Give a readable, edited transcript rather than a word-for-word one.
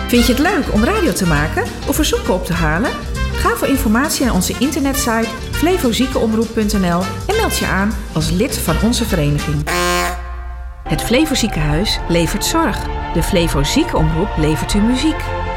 Vind je het leuk om radio te maken of verzoeken op te halen? Ga voor informatie naar onze internetsite flevoziekenomroep.nl en meld je aan als lid van onze vereniging. Het Flevo Ziekenhuis levert zorg. De Flevo Ziekenomroep levert u muziek.